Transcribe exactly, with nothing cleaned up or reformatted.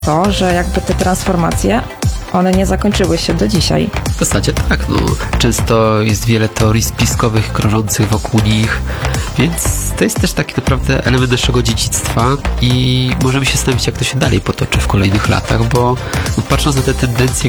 to, że jakby te transformacje, one nie zakończyły się do dzisiaj. W zasadzie tak, no. Często jest wiele teorii spiskowych krążących wokół nich, więc to jest też taki naprawdę element naszego dziedzictwa i możemy się zastanowić, jak to się dalej potoczy w kolejnych latach, bo no, patrząc na te tendencje,